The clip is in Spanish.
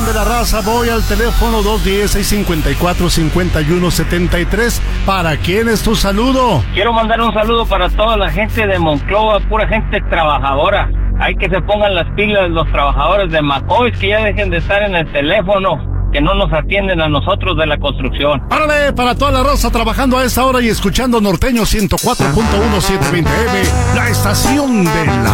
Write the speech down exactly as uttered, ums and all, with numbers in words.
de la raza, voy al teléfono dos uno cero, seis cinco cuatro, cinco uno siete tres. ¿Para quién es tu saludo? Quiero mandar un saludo para toda la gente de Monclova, pura gente trabajadora. Hay que se pongan las pilas los trabajadores de McCoys, que ya dejen de estar en el teléfono, que no nos atienden a nosotros de la construcción. ¡Árale! Para toda la raza trabajando a esta hora y escuchando Norteño ciento cuatro punto uno, setecientos veinte eme, la estación de la